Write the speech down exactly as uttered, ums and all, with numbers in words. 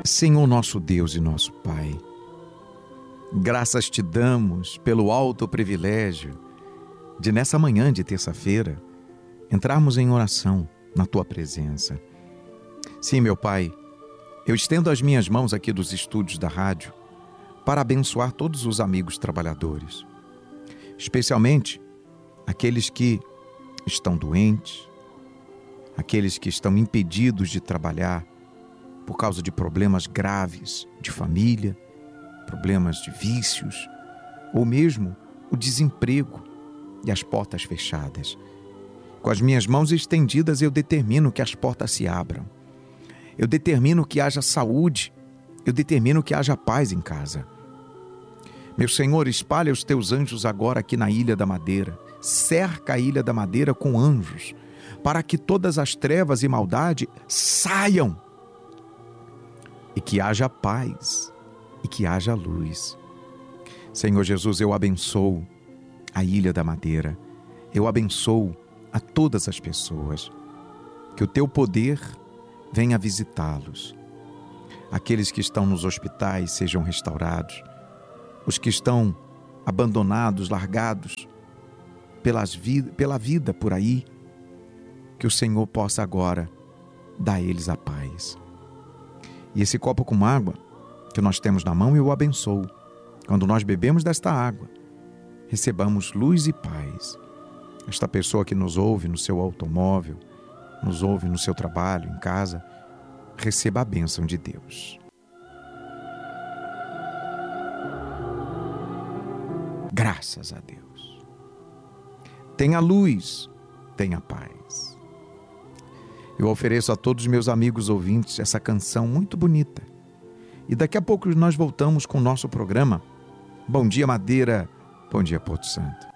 Senhor nosso Deus e nosso Pai, graças te damos pelo alto privilégio de, nessa manhã de terça-feira, entrarmos em oração na Tua presença. Sim, meu Pai, eu estendo as minhas mãos aqui dos estúdios da rádio para abençoar todos os amigos trabalhadores, especialmente aqueles que estão doentes, aqueles que estão impedidos de trabalhar por causa de problemas graves de família, problemas de vícios, ou mesmo o desemprego e as portas fechadas. Com as minhas mãos estendidas, eu determino que as portas se abram. Eu determino que haja saúde. Eu determino que haja paz em casa. Meu Senhor, espalha os teus anjos agora aqui na Ilha da Madeira. Cerca a Ilha da Madeira com anjos, para que todas as trevas e maldade saiam. E que haja paz, e que haja luz. Senhor Jesus, eu abençoo a Ilha da Madeira. Eu abençoo a todas as pessoas. Que o teu poder venha visitá-los. Aqueles que estão nos hospitais sejam restaurados. Os que estão abandonados, largados pelas vid- pela vida por aí, que o Senhor possa agora dar a eles a paz. E esse copo com água que nós temos na mão, eu o abençoo. Quando nós bebemos desta água, recebamos luz e paz. Esta pessoa que nos ouve no seu automóvel, nos ouve no seu trabalho, em casa, receba a bênção de Deus. Graças a Deus. Tenha luz, tenha paz. Eu ofereço a todos os meus amigos ouvintes essa canção muito bonita. E daqui a pouco nós voltamos com o nosso programa. Bom dia, Madeira. Bom dia, Porto Santo.